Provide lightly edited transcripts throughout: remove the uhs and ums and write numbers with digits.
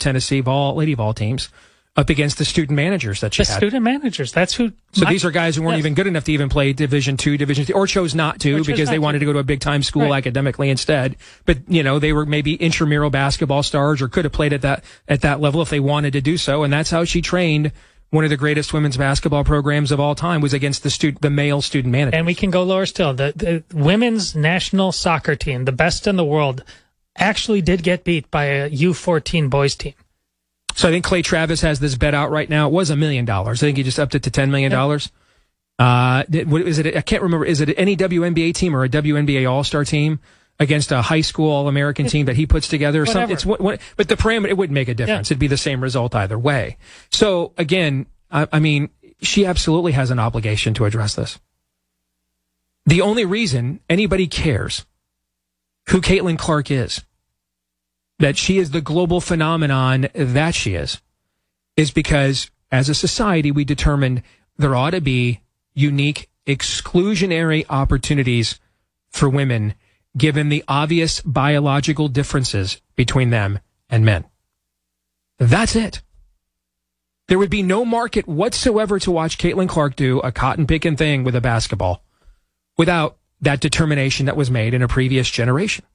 Tennessee lady vol teams up against the student managers that she had. The student managers, that's who... So these are guys who weren't even good enough to even play Division II, Division III, or chose not to because they wanted to go to a big-time school academically instead. But, you know, they were maybe intramural basketball stars or could have played at that level if they wanted to do so. And that's how she trained. One of the greatest women's basketball programs of all time was against the male student managers. And we can go lower still. The women's national soccer team, the best in the world, actually did get beat by a U14 boys team. So I think Clay Travis has this bet out right now. It was $1 million. I think he just upped it to $10 million. What is it? I can't remember. Is it any WNBA team or a WNBA All-Star team against a high school All-American team that he puts together? Or something? But the parameter, it wouldn't make a difference. It'd be the same result either way. So again, I mean, she absolutely has an obligation to address this. The only reason anybody cares who Caitlin Clark is, that she is the global phenomenon that she is because as a society, we determined there ought to be unique exclusionary opportunities for women given the obvious biological differences between them and men. That's it. There would be no market whatsoever to watch Caitlin Clark do a cotton-picking thing with a basketball without that determination that was made in a previous generation.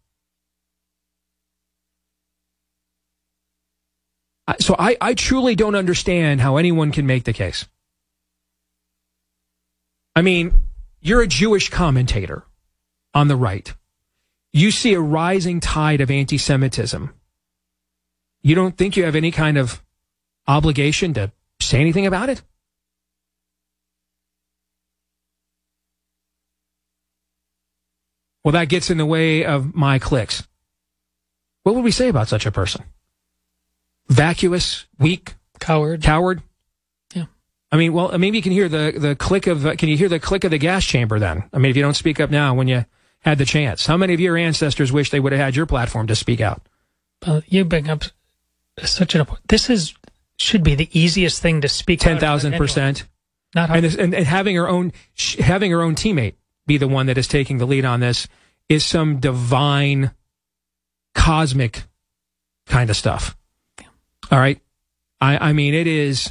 So I truly don't understand how anyone can make the case. I mean, you're a Jewish commentator on the right. You see a rising tide of anti-Semitism. You don't think you have any kind of obligation to say anything about it? Well, that gets in the way of my clicks. What would we say about such a person? Vacuous, weak, coward. Yeah. I mean, well, maybe you can hear the click of. Can you hear the click of the gas chamber then? I mean, if you don't speak up now, when you had the chance, how many of your ancestors wish they would have had your platform to speak out? You bring up such an important. This should be the easiest thing to speak. 10,000%. Not hard. And having her own teammate be the one that is taking the lead on this is some divine, cosmic kind of stuff. All right. I mean, it is.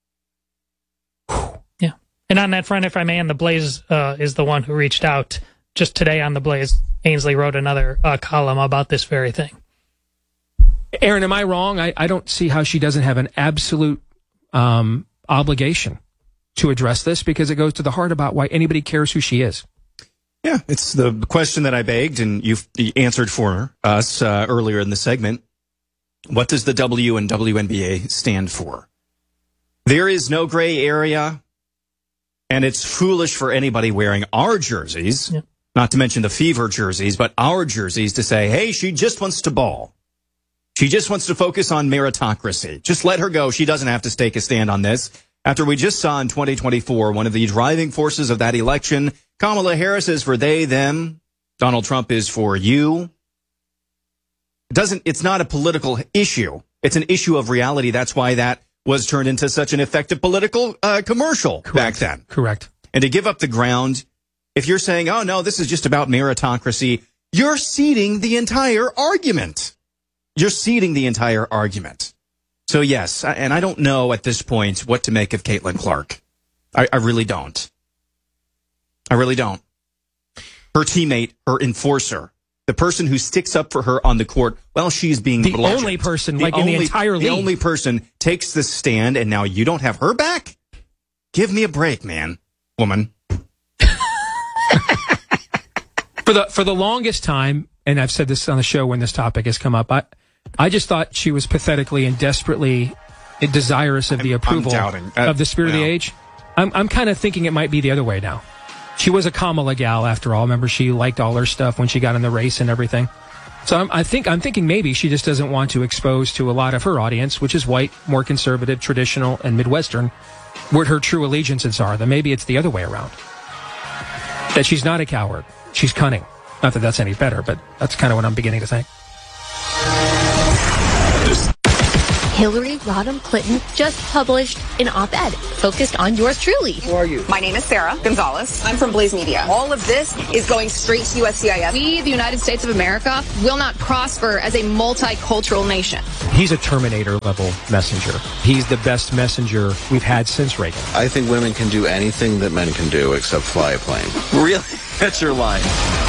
Yeah. And on that front, if I may, and the Blaze is the one who reached out just today on the Blaze. Ainsley wrote another column about this very thing. Aaron, am I wrong? I don't see how she doesn't have an absolute obligation to address this because it goes to the heart about why anybody cares who she is. Yeah, it's the question that I begged, and you answered for us earlier in the segment. What does the W in WNBA stand for? There is no gray area, and it's foolish for anybody wearing our jerseys, not to mention the Fever jerseys, but our jerseys to say, hey, she just wants to ball. She just wants to focus on meritocracy. Just let her go. She doesn't have to take a stand on this. After we just saw in 2024, one of the driving forces of that election, Kamala Harris is for they, them. Donald Trump is for you. It's not a political issue. It's an issue of reality. That's why that was turned into such an effective political commercial back then. Correct. And to give up the ground, if you're saying, oh, no, this is just about meritocracy, you're ceding the entire argument. You're ceding the entire argument. So, yes, and I don't know at this point what to make of Caitlin Clark. I really don't. I really don't. Her teammate, her enforcer, the person who sticks up for her on the court, well, she's being the only person, in the entire league. The only person takes the stand, and now you don't have her back? Give me a break, man, woman. For the longest time, and I've said this on the show when this topic has come up, I just thought she was pathetically and desperately desirous of the approval of the spirit of the age. I'm kind of thinking it might be the other way now. She was a Kamala gal after all. Remember, she liked all her stuff when she got in the race and everything. So I'm thinking maybe she just doesn't want to expose to a lot of her audience, which is white, more conservative, traditional, and Midwestern, what her true allegiances are. That maybe it's the other way around. That she's not a coward. She's cunning. Not that that's any better, but that's kind of what I'm beginning to think. Hillary Rodham Clinton just published an op-ed focused on yours truly. Who are you? My name is Sarah Gonzalez. I'm from Blaze Media. All of this is going straight to USCIS. We, the United States of America, will not prosper as a multicultural nation. He's a Terminator-level messenger. He's the best messenger we've had since Reagan. I think women can do anything that men can do except fly a plane. Really? That's your line.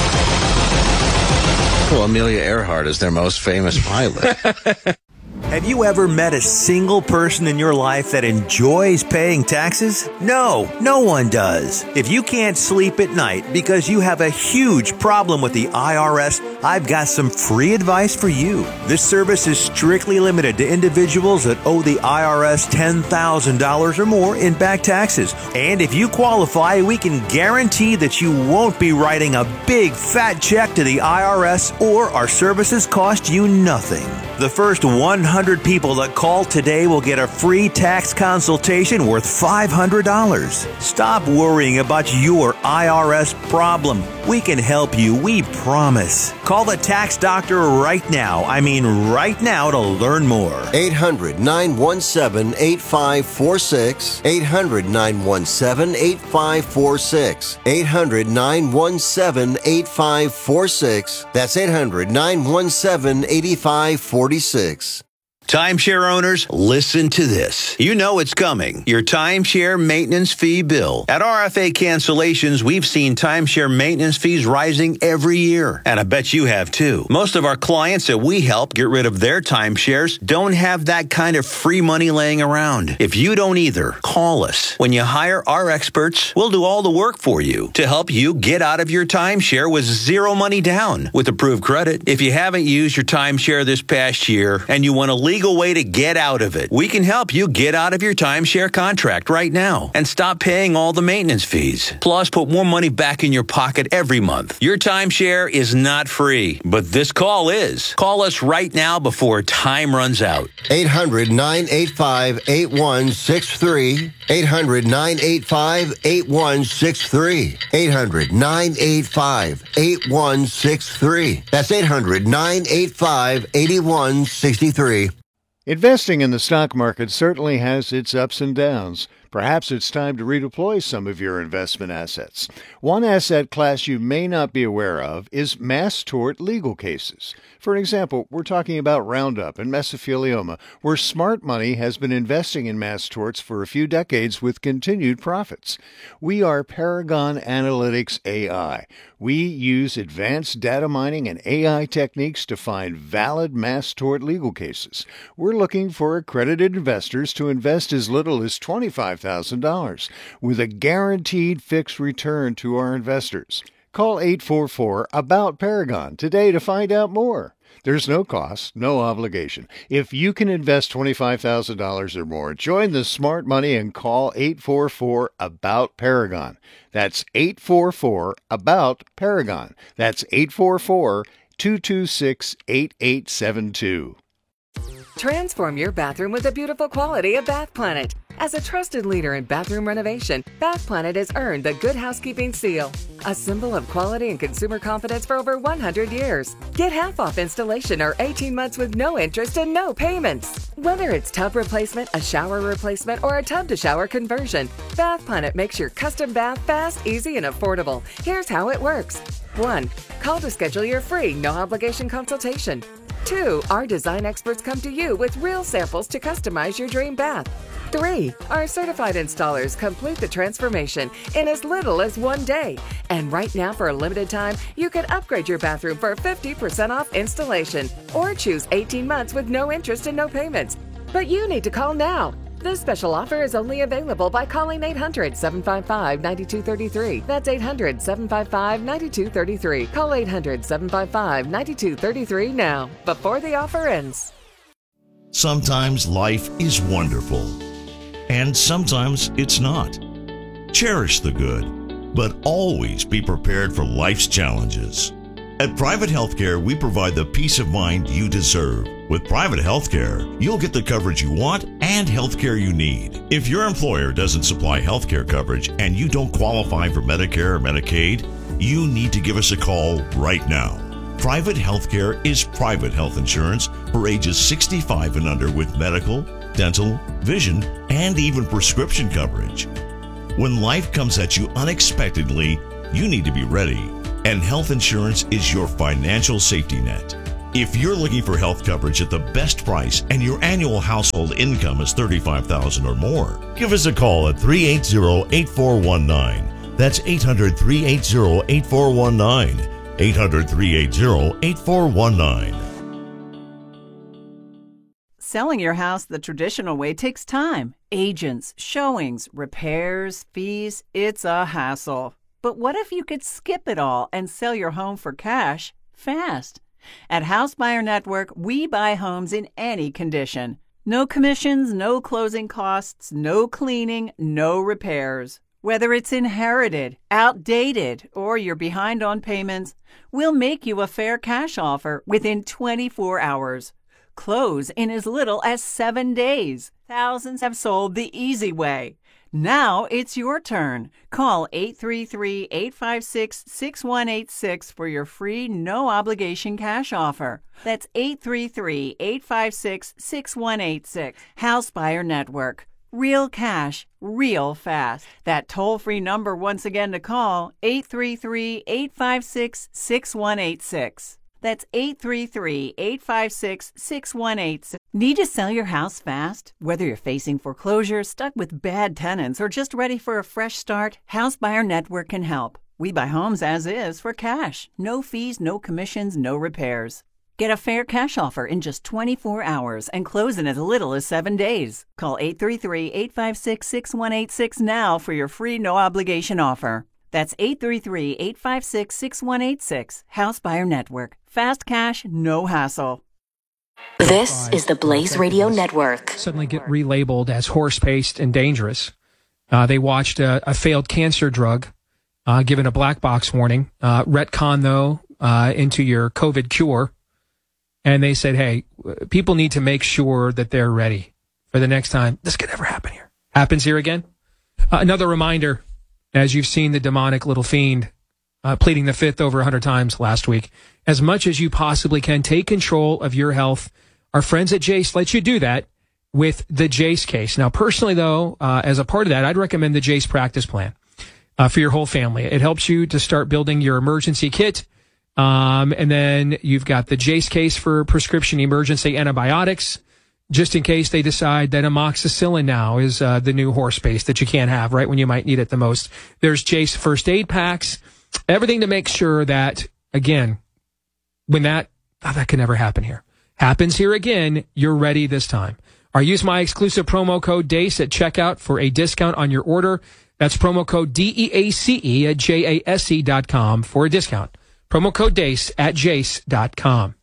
Well, Amelia Earhart is their most famous pilot. Have you ever met a single person in your life that enjoys paying taxes? No, no one does. If you can't sleep at night because you have a huge problem with the IRS, I've got some free advice for you. This service is strictly limited to individuals that owe the IRS $10,000 or more in back taxes. And if you qualify, we can guarantee that you won't be writing a big fat check to the IRS, or our services cost you nothing. The first 100 people that call today will get a free tax consultation worth $500. Stop worrying about your IRS problem. We can help you, we promise. Call the tax doctor right now. I mean right now, to learn more. 800-917-8546. 800-917-8546. 800-917-8546. That's 800-917-8546. Timeshare owners, listen to this. You know it's coming. Your timeshare maintenance fee bill. At RFA Cancellations, we've seen timeshare maintenance fees rising every year. And I bet you have too. Most of our clients that we help get rid of their timeshares don't have that kind of free money laying around. If you don't either, call us. When you hire our experts, we'll do all the work for you to help you get out of your timeshare with zero money down with approved credit. If you haven't used your timeshare this past year and you want a legal way to get out of it, we can help you get out of your timeshare contract right now and stop paying all the maintenance fees. Plus, put more money back in your pocket every month. Your timeshare is not free, but this call is. Call us right now before time runs out. 800-985-8163. 800-985-8163. 800-985-8163. That's 800-985-8163. Investing in the stock market certainly has its ups and downs. Perhaps it's time to redeploy some of your investment assets. One asset class you may not be aware of is mass tort legal cases. For example, we're talking about Roundup and mesothelioma, where smart money has been investing in mass torts for a few decades with continued profits. We are Paragon Analytics AI. We use advanced data mining and AI techniques to find valid mass tort legal cases. We're looking for accredited investors to invest as little as $25,000 with a guaranteed fixed return to our investors. Call 844-ABOUT-PARAGON today to find out more. There's no cost, no obligation. If you can invest $25,000 or more, join the smart money and call 844-ABOUT-PARAGON. That's 844-ABOUT-PARAGON. That's 844-226-8872. Transform your bathroom with the beautiful quality of Bath Planet. As a trusted leader in bathroom renovation, Bath Planet has earned the Good Housekeeping Seal, a symbol of quality and consumer confidence for over 100 years. Get half off installation or 18 months with no interest and no payments. Whether it's tub replacement, a shower replacement, or a tub-to-shower conversion, Bath Planet makes your custom bath fast, easy, and affordable. Here's how it works. 1. Call to schedule your free, no-obligation consultation. 2. Our design experts come to you with real samples to customize your dream bath. 3. Our certified installers complete the transformation in as little as 1 day. And right now, for a limited time, you can upgrade your bathroom for 50% off installation or choose 18 months with no interest and no payments. But you need to call now. This special offer is only available by calling 800-755-9233. That's 800-755-9233. Call 800-755-9233 now, before the offer ends. Sometimes life is wonderful, and sometimes it's not. Cherish the good, but always be prepared for life's challenges. At Private Healthcare, we provide the peace of mind you deserve. With Private Healthcare, you'll get the coverage you want and healthcare you need. If your employer doesn't supply healthcare coverage and you don't qualify for Medicare or Medicaid, you need to give us a call right now. Private healthcare is private health insurance for ages 65 and under with medical, dental, vision, and even prescription coverage. When life comes at you unexpectedly, you need to be ready, and health insurance is your financial safety net. If you're looking for health coverage at the best price and your annual household income is $35,000 or more, give us a call at 380-8419. That's 800-380-8419. 800-380-8419. Selling your house the traditional way takes time. Agents, showings, repairs, fees, it's a hassle. But what if you could skip it all and sell your home for cash fast? At House Buyer Network, we buy homes in any condition. No commissions, no closing costs, no cleaning, no repairs. Whether it's inherited, outdated, or you're behind on payments, we'll make you a fair cash offer within 24 hours. Close in as little as 7 days. Thousands have sold the easy way. Now it's your turn. Call 833-856-6186 for your free, no-obligation cash offer. That's 833-856-6186. House Buyer Network. Real cash, real fast. That toll-free number once again to call, 833-856-6186. That's 833-856-6186. Need to sell your house fast? Whether you're facing foreclosure, stuck with bad tenants, or just ready for a fresh start, House Buyer Network can help. We buy homes as is for cash. No fees, no commissions, no repairs. Get a fair cash offer in just 24 hours and close in as little as 7 days. Call 833-856-6186 now for your free no-obligation offer. That's 833-856-6186. House Buyer Network. Fast cash, no hassle. This is the Blaze Radio Network. Suddenly get relabeled as horse-paced and dangerous. They watched a failed cancer drug given a black box warning, retcon, though, into your COVID cure. And they said, hey, people need to make sure that they're ready for the next time this could ever happen here. Happens here again. Another reminder, as you've seen the demonic little fiend pleading the fifth over 100 times last week, as much as you possibly can, take control of your health. Our friends at Jase let you do that with the Jase case. Now, personally, though, as a part of that, I'd recommend the Jase practice plan for your whole family. It helps you to start building your emergency kit. And then you've got the Jase case for prescription emergency antibiotics, just in case they decide that amoxicillin now is the new horse paste that you can't have right when you might need it the most. There's Jase first aid packs, everything to make sure that, again, when that can never happen here. Happens here again, you're ready this time. Or use my exclusive promo code DACE at checkout for a discount on your order. That's promo code DEACE at JASE.com for a discount. Promo code DACE at jace.com.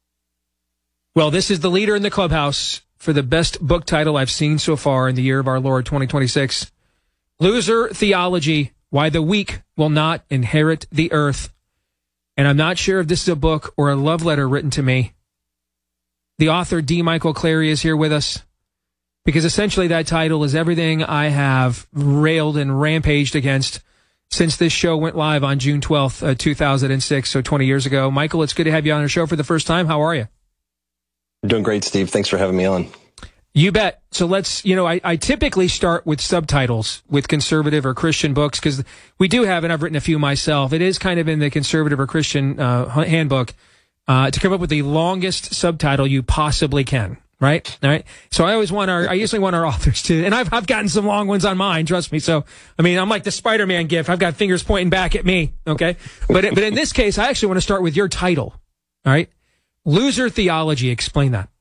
Well, this is the leader in the clubhouse for the best book title I've seen so far in the year of our Lord 2026. Loser Theology, Why the Weak Will Not Inherit the Earth. And I'm not sure if this is a book or a love letter written to me. The author, D. Michael Clary, is here with us because essentially that title is everything I have railed and rampaged against since this show went live on June 12th, 2006, so 20 years ago. Michael, it's good to have you on our show for the first time. How are you? Doing great, Steve. Thanks for having me on. You bet. So let's, I typically start with subtitles with conservative or Christian books because we do have, and I've written a few myself, it is kind of in the conservative or Christian handbook to come up with the longest subtitle you possibly can. Right? All right. So I usually want our authors to, and I've gotten some long ones on mine, trust me. So, I'm like the Spider-Man gif. I've got fingers pointing back at me. Okay. But in this case, I actually want to start with your title. All right. Loser Theology. Explain that.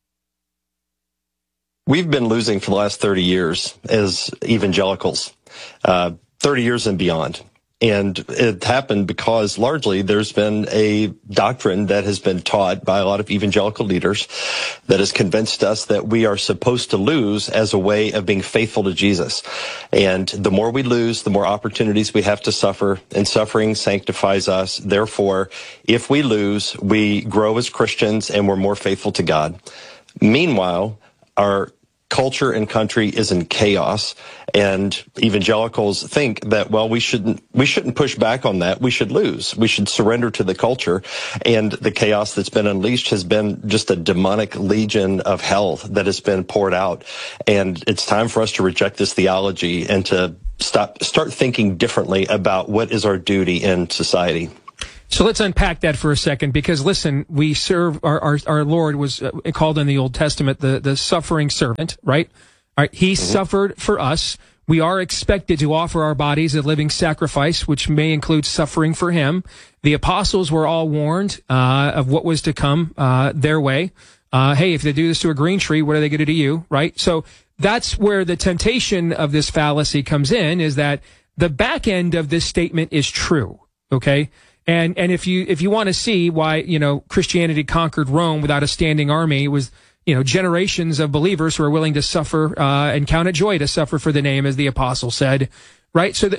We've been losing for the last 30 years as evangelicals, 30 years and beyond. And it happened because largely there's been a doctrine that has been taught by a lot of evangelical leaders that has convinced us that we are supposed to lose as a way of being faithful to Jesus. And the more we lose, the more opportunities we have to suffer, and suffering sanctifies us. Therefore, if we lose, we grow as Christians and we're more faithful to God. Meanwhile, our culture and country is in chaos, and evangelicals think that, well, we shouldn't push back on that. We should lose. We should surrender to the culture, and the chaos that's been unleashed has been just a demonic legion of hell that has been poured out. And it's time for us to reject this theology and to start thinking differently about what is our duty in society. So let's unpack that for a second, because listen, we serve our Lord was called in the Old Testament the suffering servant, right? All right, he suffered for us. We are expected to offer our bodies a living sacrifice, which may include suffering for him. The apostles were all warned of what was to come their way. Hey, if they do this to a green tree, what are they going to do to you, right? So that's where the temptation of this fallacy comes in, is that the back end of this statement is true, okay? And if you want to see why, Christianity conquered Rome without a standing army, it was, generations of believers who are willing to suffer, and count it joy to suffer for the name, as the apostle said, right? So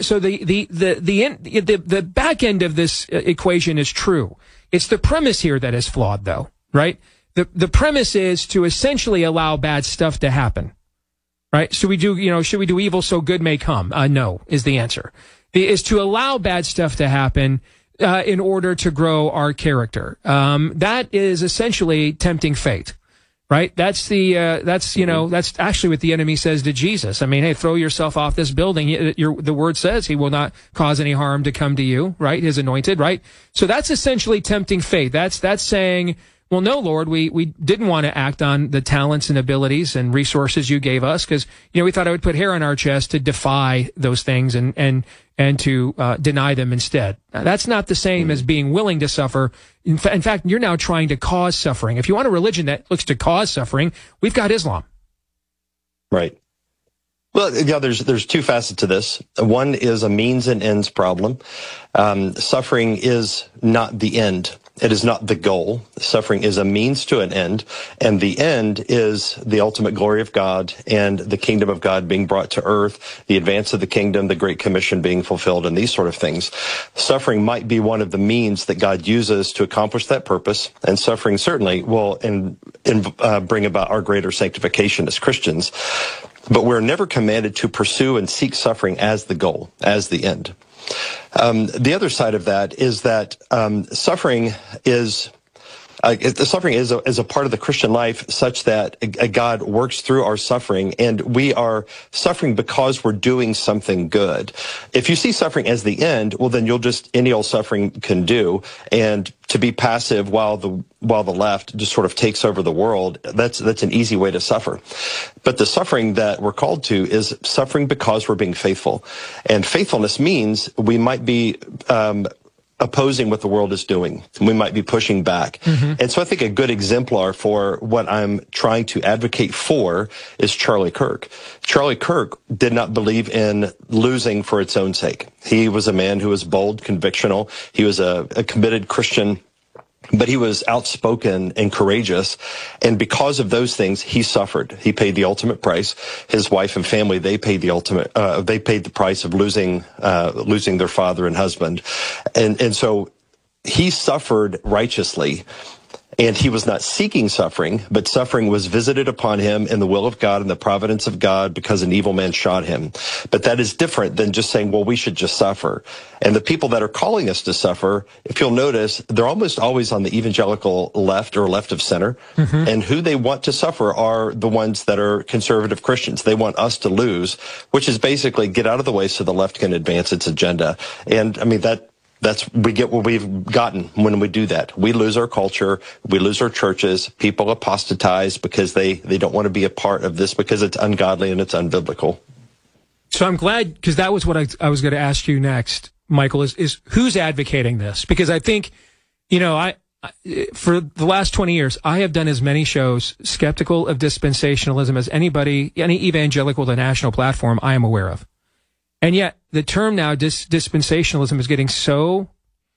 the back end of this equation is true. It's the premise here that is flawed, though, right? The premise is to essentially allow bad stuff to happen, right? Should we do evil so good may come? No, is the answer. Is to allow bad stuff to happen, in order to grow our character. That is essentially tempting fate, right? That's actually what the enemy says to Jesus. I mean, hey, throw yourself off this building. The word says he will not cause any harm to come to you, right? His anointed, right? So that's essentially tempting fate. That's saying, well, no, Lord, we didn't want to act on the talents and abilities and resources you gave us, because, we thought I would put hair on our chest to defy those things and to deny them instead. Now, that's not the same as being willing to suffer. In fact, you're now trying to cause suffering. If you want a religion that looks to cause suffering, we've got Islam. Right. Well, yeah, there's two facets to this. One is a means and ends problem. Suffering is not the end. It is not the goal. Suffering is a means to an end, and the end is the ultimate glory of God and the kingdom of God being brought to earth, the advance of the kingdom, the Great Commission being fulfilled, and these sort of things. Suffering might be one of the means that God uses to accomplish that purpose, and suffering certainly will bring about our greater sanctification as Christians. But we're never commanded to pursue and seek suffering as the goal, as the end. The other side of that is that suffering is a part of the Christian life, such that God works through our suffering, and we are suffering because we're doing something good. If you see suffering as the end, well, then any old suffering can do, and to be passive while the left just sort of takes over the world, that's an easy way to suffer. But the suffering that we're called to is suffering because we're being faithful, and faithfulness means we might be opposing what the world is doing. We might be pushing back. And so I think a good exemplar for what I'm trying to advocate for is Charlie Kirk. Charlie Kirk did not believe in losing for its own sake. He was a man who was bold, convictional. He was a committed Christian, but he was outspoken and courageous. And because of those things, he suffered. He paid the ultimate price. His wife and family, they paid the price of losing their father and husband. And so he suffered righteously. And he was not seeking suffering, but suffering was visited upon him in the will of God and the providence of God because an evil man shot him. But that is different than just saying, well, we should just suffer. And the people that are calling us to suffer, if you'll notice, they're almost always on the evangelical left or left of center. And who they want to suffer are the ones that are conservative Christians. They want us to lose, which is basically get out of the way so the left can advance its agenda. And I mean, we get what we've gotten when we do that. We lose our culture. We lose our churches. People apostatize because they don't want to be a part of this because it's ungodly and it's unbiblical. So I'm glad, because that was what I was going to ask you next, Michael, is who's advocating this? Because I think, I for the last 20 years, I have done as many shows skeptical of dispensationalism as any evangelical to national platform I am aware of. And yet the term now dispensationalism is getting so,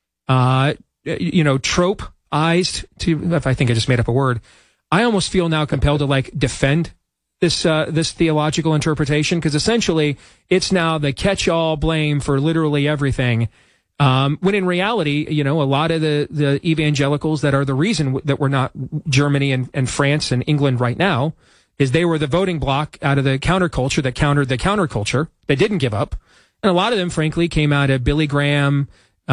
tropeized to, if I think I just made up a word, I almost feel now compelled to defend this theological interpretation, because essentially it's now the catch-all blame for literally everything. When in reality, a lot of the evangelicals that are the reason that we're not Germany and France and England right now, is they were the voting bloc out of the counterculture that countered the counterculture. They didn't give up. And a lot of them, frankly, came out of Billy Graham,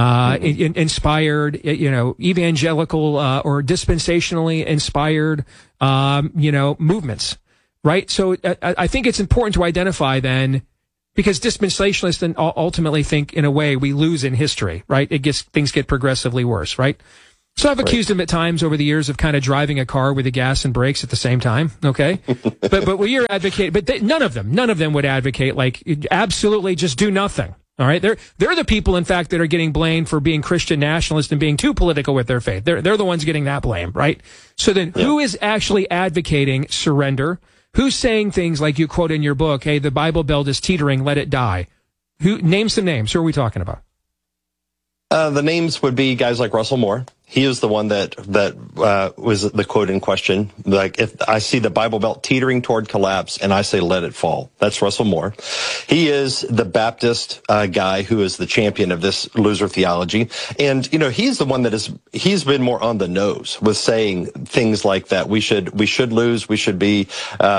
inspired, evangelical, or dispensationally inspired, movements, right? So I think it's important to identify then, because dispensationalists then ultimately think, in a way, we lose in history, right? Things get progressively worse, right? So I've accused him at times over the years of kind of driving a car with the gas and brakes at the same time. Okay. but what you're advocating, none of them would advocate like absolutely just do nothing. All right. They're the people, in fact, that are getting blamed for being Christian nationalist and being too political with their faith. They're the ones getting that blame, right? So then who is actually advocating surrender? Who's saying things like you quote in your book, hey, the Bible Belt is teetering, let it die? Name some names. Who are we talking about? The names would be guys like Russell Moore. He is the one that was the quote in question. Like, if I see the Bible Belt teetering toward collapse and I say, let it fall. That's Russell Moore. He is the Baptist guy who is the champion of this loser theology. And, he's the one he's been more on the nose with saying things like that. We should lose. We should be,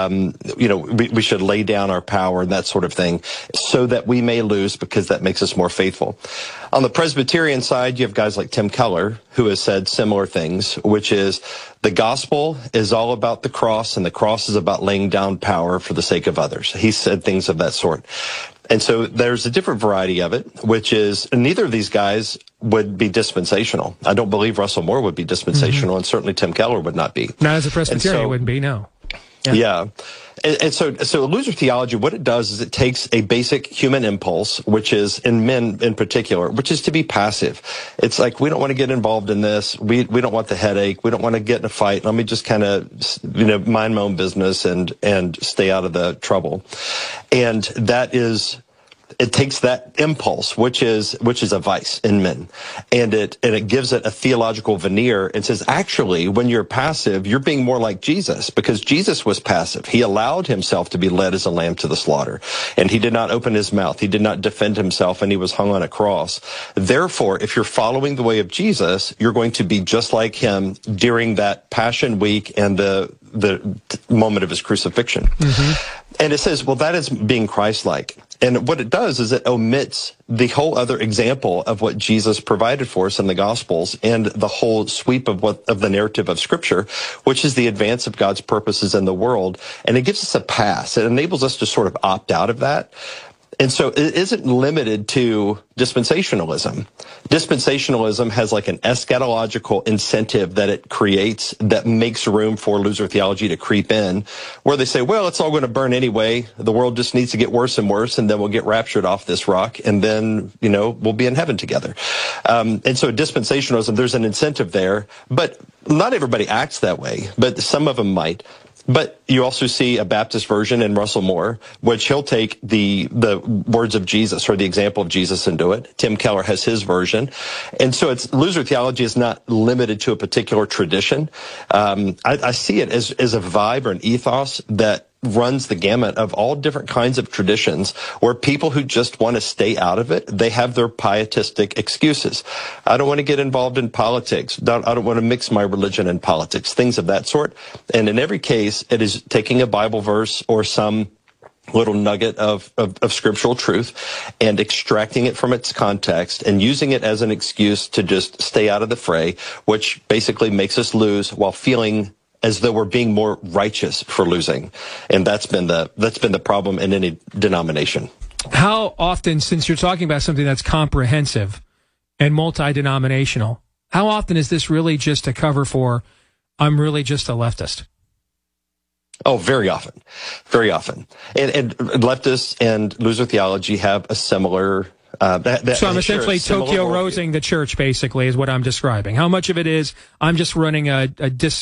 we should lay down our power and that sort of thing so that we may lose because that makes us more faithful. On the Presbyterian side, you have guys like Tim Keller, who has said similar things, which is the gospel is all about the cross, and the cross is about laying down power for the sake of others. He said things of that sort. And so there's a different variety of it, which is neither of these guys would be dispensational. I don't believe Russell Moore would be dispensational, and certainly Tim Keller would not be. Not as a Presbyterian, it wouldn't be, no. Yeah. And so loser theology, what it does is it takes a basic human impulse, which is, in men in particular, which is to be passive. It's like, we don't want to get involved in this. We don't want the headache. We don't want to get in a fight. Let me just kind of, mind my own business and stay out of the trouble. And it takes that impulse, which is a vice in men, and it gives it a theological veneer and says, actually, when you're passive, you're being more like Jesus, because Jesus was passive. He allowed himself to be led as a lamb to the slaughter, and he did not open his mouth. He did not defend himself, and he was hung on a cross. Therefore, if you're following the way of Jesus, you're going to be just like him during that Passion Week and the moment of his crucifixion. Mm-hmm. And it says, well, that is being Christ-like. And what it does is it omits the whole other example of what Jesus provided for us in the Gospels and the whole sweep of the narrative of Scripture, which is the advance of God's purposes in the world. And it gives us a pass. It enables us to sort of opt out of that. And so it isn't limited to dispensationalism. Dispensationalism has like an eschatological incentive that it creates that makes room for loser theology to creep in, where they say, well, it's all going to burn anyway. The world just needs to get worse and worse, and then we'll get raptured off this rock, and then, we'll be in heaven together. And so dispensationalism, there's an incentive there, but not everybody acts that way, but some of them might. But you also see a Baptist version in Russell Moore, which he'll take the words of Jesus or the example of Jesus and do it. Tim Keller has his version. And so loser theology is not limited to a particular tradition. I see it as a vibe or an ethos that runs the gamut of all different kinds of traditions, where people who just want to stay out of it, they have their pietistic excuses. I don't want to get involved in politics. I don't want to mix my religion and politics, things of that sort. And in every case, it is taking a Bible verse or some little nugget of scriptural truth and extracting it from its context and using it as an excuse to just stay out of the fray, which basically makes us lose while feeling as though we're being more righteous for losing. And that's been the problem in any denomination. How often, since you're talking about something that's comprehensive and multi-denominational, how often is this really just a cover for, I'm really just a leftist? Oh, very often. Very often. And leftists and loser theology have a similar so I'm essentially Tokyo Rosing the church, basically, is what I'm describing. How much of it is I'm just running a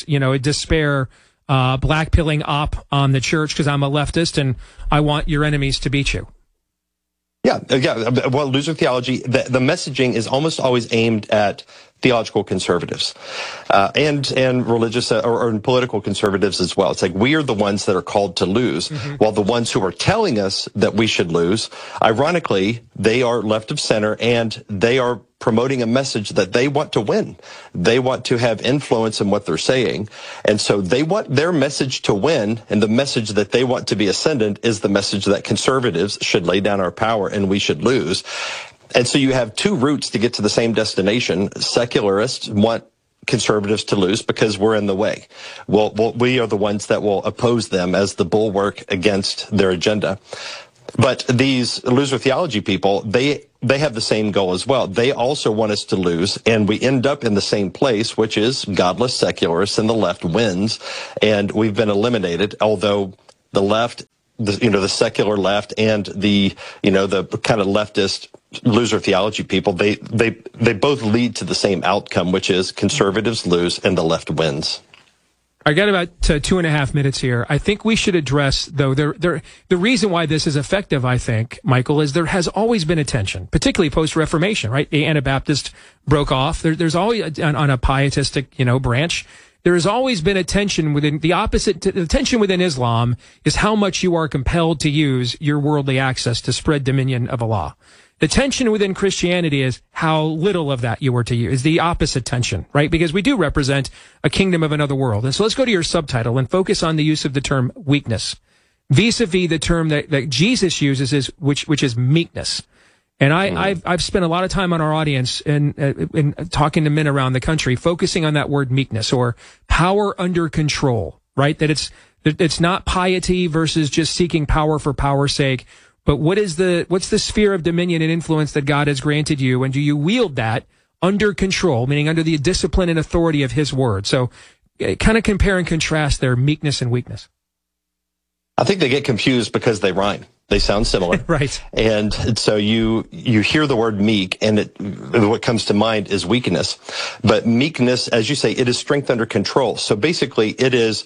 despair blackpilling op on the church because I'm a leftist and I want your enemies to beat you? Yeah. Well, loser theology, the messaging is almost always aimed at theological conservatives, and religious or political conservatives as well. It's like we are the ones that are called to lose, while the ones who are telling us that we should lose, ironically, they are left of center, and they are promoting a message that they want to win. They want to have influence in what they're saying. And so they want their message to win, and the message that they want to be ascendant is the message that conservatives should lay down our power and we should lose. And so you have two routes to get to the same destination. Secularists want conservatives to lose because we're in the way. Well, we are the ones that will oppose them as the bulwark against their agenda. But these loser theology people, they have the same goal as well. They also want us to lose, and we end up in the same place, which is godless secularists, and the left wins. And we've been eliminated, although the left, the secular left and the kind of leftist loser theology people, they both lead to the same outcome, which is conservatives lose and the left wins. I got about 2.5 minutes here. I think we should address, though, the reason why this is effective, I think, Michael, is there has always been a tension, particularly post-Reformation, right? The Anabaptist broke off. There's always, on a pietistic, branch, there has always been a tension within, the tension within Islam is how much you are compelled to use your worldly access to spread dominion of Allah. The tension within Christianity is how little of that you are to use, the opposite tension, right? Because we do represent a kingdom of another world. And so let's go to your subtitle and focus on the use of the term weakness, vis-a-vis the term that Jesus uses, which is meekness. And I've spent a lot of time on our audience and talking to men around the country, focusing on that word meekness or power under control, right? That it's not piety versus just seeking power for power's sake. But what's the sphere of dominion and influence that God has granted you, and do you wield that under control, meaning under the discipline and authority of His word? So kind of compare and contrast their meekness and weakness. I think they get confused because they rhyme. They sound similar. Right. And so you hear the word meek, and what comes to mind is weakness. But meekness, as you say, it is strength under control. So basically it is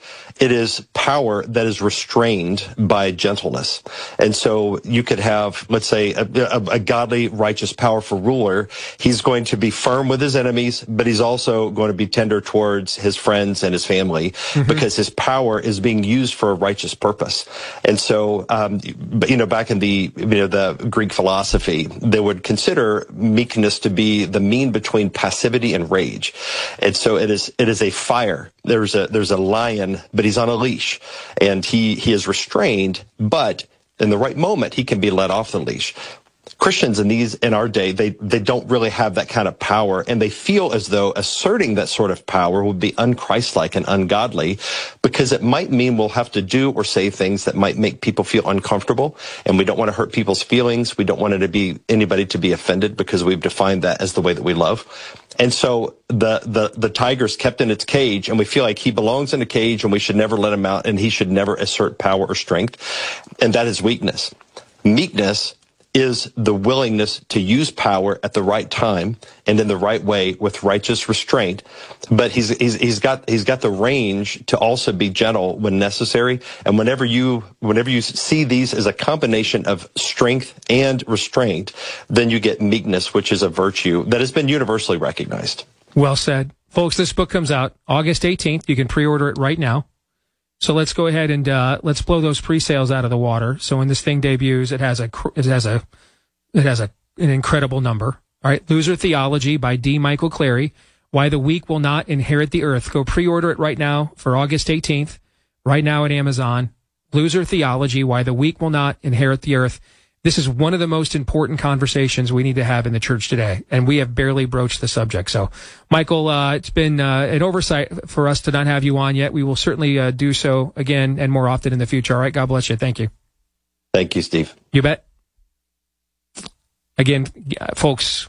power that is restrained by gentleness. And so you could have, let's say, a godly, righteous, powerful ruler. He's going to be firm with his enemies, but he's also going to be tender towards his friends and his family because his power is being used for a righteous purpose. And so, back in the Greek philosophy, they would consider meekness to be the mean between passivity and rage. And so it is a fire. There's a lion, but he's on a leash, and he is restrained, but in the right moment, he can be let off the leash. Christians in our day, they don't really have that kind of power, and they feel as though asserting that sort of power would be unchristlike and ungodly, because it might mean we'll have to do or say things that might make people feel uncomfortable, and we don't want to hurt people's feelings. We don't want anybody to be offended, because we've defined that as the way that we love. And so the tiger's kept in its cage, and we feel like he belongs in a cage, and we should never let him out, and he should never assert power or strength, and that is weakness. Meekness is the willingness to use power at the right time and in the right way with righteous restraint. But he's got the range to also be gentle when necessary. And whenever you see these as a combination of strength and restraint, then you get meekness, which is a virtue that has been universally recognized. Well said. Folks, this book comes out August 18th. You can pre-order it right now. So let's go ahead and let's blow those pre-sales out of the water. So when this thing debuts, it has an incredible number. All right, Loser Theology by D. Michael Clary. Why the Weak Will Not Inherit the Earth. Go pre-order it right now for August 18th. Right now at Amazon. Loser Theology. Why the Weak Will Not Inherit the Earth. This is one of the most important conversations we need to have in the church today, and we have barely broached the subject. So, Michael, it's been an oversight for us to not have you on yet. We will certainly do so again and more often in the future. All right, God bless you. Thank you. Thank you, Steve. You bet. Again, folks,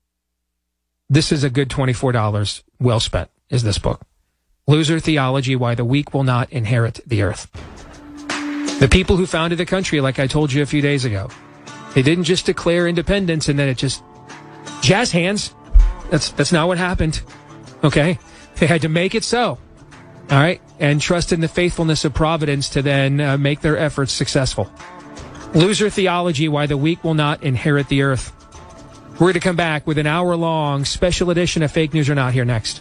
this is a good $24 well spent, is this book. Loser Theology, Why the Weak Will Not Inherit the Earth. The people who founded the country, like I told you a few days ago, they didn't just declare independence and then it just jazz hands. That's not what happened. Okay? They had to make it so. All right? And trust in the faithfulness of providence to then make their efforts successful. Loser Theology, Why the Weak Will Not Inherit the Earth. We're going to come back with an hour-long special edition of Fake News or Not here next.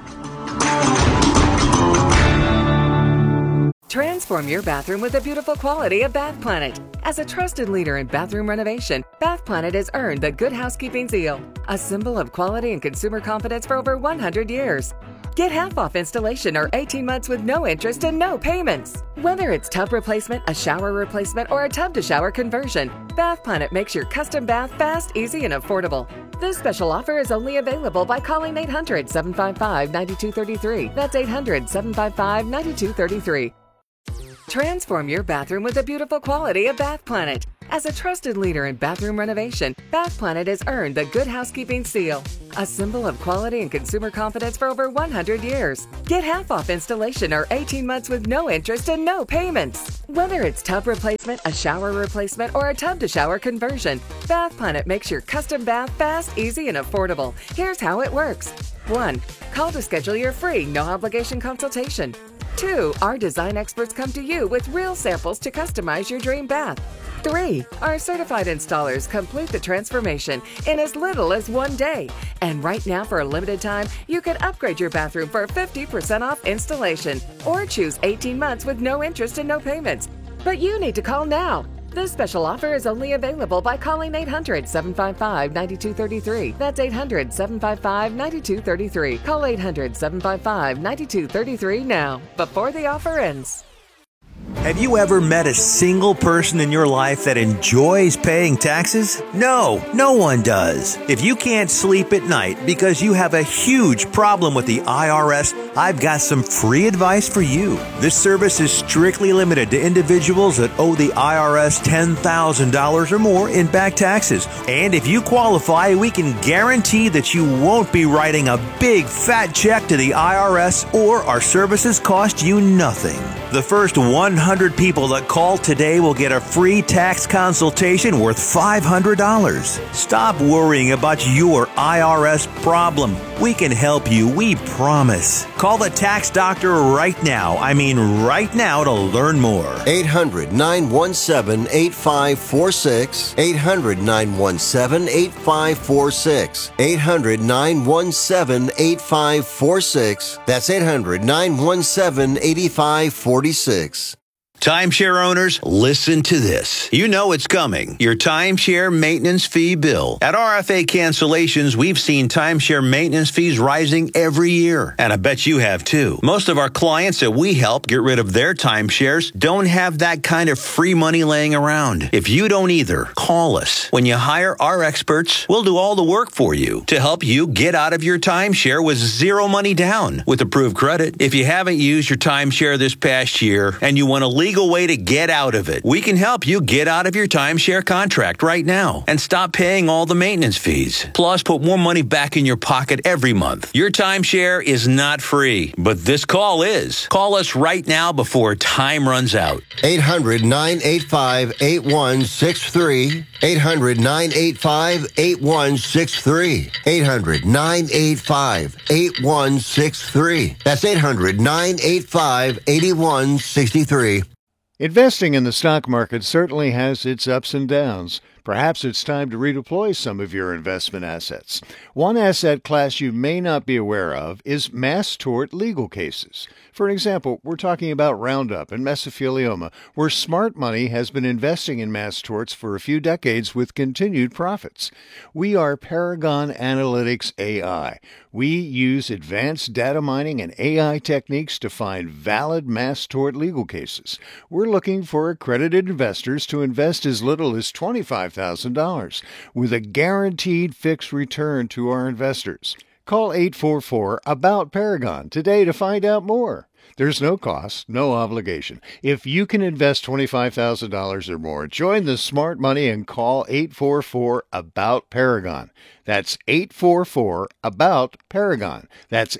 Transform your bathroom with the beautiful quality of Bath Planet. As a trusted leader in bathroom renovation, Bath Planet has earned the Good Housekeeping seal, a symbol of quality and consumer confidence for over 100 years. Get half off installation or 18 months with no interest and no payments. Whether it's tub replacement, a shower replacement, or a tub-to-shower conversion, Bath Planet makes your custom bath fast, easy, and affordable. This special offer is only available by calling 800-755-9233. That's 800-755-9233. Transform your bathroom with the beautiful quality of Bath Planet. As a trusted leader in bathroom renovation, Bath Planet has earned the Good Housekeeping seal, a symbol of quality and consumer confidence for over 100 years. Get half off installation or 18 months with no interest and no payments. Whether it's tub replacement, a shower replacement, or a tub-to-shower conversion, Bath Planet makes your custom bath fast, easy, and affordable. Here's how it works. 1. Call to schedule your free, no-obligation consultation. 2. Our design experts come to you with real samples to customize your dream bath. 3. Our certified installers complete the transformation in as little as 1 day. And right now, for a limited time, you can upgrade your bathroom for 50% off installation or choose 18 months with no interest and no payments. But you need to call now. This special offer is only available by calling 800-755-9233. That's 800-755-9233. Call 800-755-9233 now, before the offer ends. Have you ever met a single person in your life that enjoys paying taxes? No, no one does. If you can't sleep at night because you have a huge problem with the IRS, I've got some free advice for you. This service is strictly limited to individuals that owe the IRS $10,000 or more in back taxes. And if you qualify, we can guarantee that you won't be writing a big fat check to the IRS, or our services cost you nothing. The first 100 people that call today will get a free tax consultation worth $500. Stop worrying about your IRS problem. We can help you, we promise. Call the tax doctor right now. I mean right now, to learn more. 800-917-8546. 800-917-8546. 800-917-8546. That's 800-917-8546. Timeshare owners, listen to this. You know it's coming. Your timeshare maintenance fee bill. At RFA Cancellations, we've seen timeshare maintenance fees rising every year. And I bet you have too. Most of our clients that we help get rid of their timeshares don't have that kind of free money laying around. If you don't either, call us. When you hire our experts, we'll do all the work for you to help you get out of your timeshare with zero money down with approved credit. If you haven't used your timeshare this past year and you want to legal way to get out of it, we can help you get out of your timeshare contract right now and stop paying all the maintenance fees. Plus, put more money back in your pocket every month. Your timeshare is not free, but this call is. Call us right now before time runs out. 800-985-8163. 800-985-8163. 800-985-8163. That's 800-985-8163. Investing in the stock market certainly has its ups and downs. Perhaps it's time to redeploy some of your investment assets. One asset class you may not be aware of is mass tort legal cases. For example, we're talking about Roundup and mesothelioma, where smart money has been investing in mass torts for a few decades with continued profits. We are Paragon Analytics AI. We use advanced data mining and AI techniques to find valid mass tort legal cases. We're looking for accredited investors to invest as little as $25,000 with a guaranteed fixed return to our investors. Call 844-ABOUT-PARAGON today to find out more. There's no cost, no obligation. If you can invest $25,000 or more, join the smart money and call 844-ABOUT-PARAGON. That's 844-ABOUT-PARAGON. That's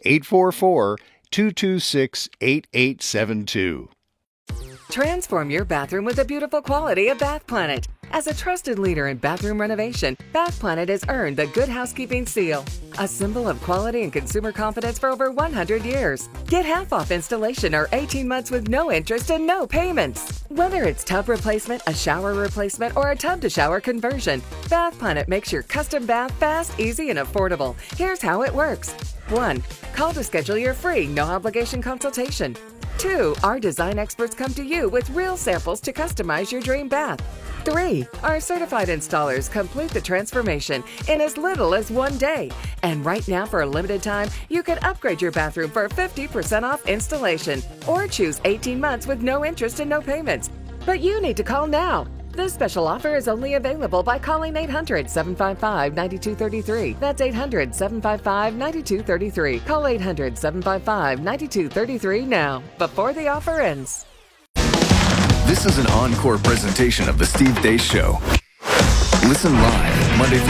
844-226-8872. Transform your bathroom with the beautiful quality of Bath Planet. As a trusted leader in bathroom renovation, Bath Planet has earned the Good Housekeeping seal, a symbol of quality and consumer confidence for over 100 years. Get half off installation or 18 months with no interest and no payments. Whether it's tub replacement, a shower replacement, or a tub-to-shower conversion, Bath Planet makes your custom bath fast, easy, and affordable. Here's how it works. 1. Call to schedule your free, no-obligation consultation. 2. Our design experts come to you with real samples to customize your dream bath. 3. Our certified installers complete the transformation in as little as 1 day. And right now, for a limited time, you can upgrade your bathroom for 50% off installation or choose 18 months with no interest and no payments. But you need to call now. This special offer is only available by calling 800-755-9233. That's 800-755-9233. Call 800-755-9233 now, before the offer ends. This is an encore presentation of the Steve Deace Show. Listen live Monday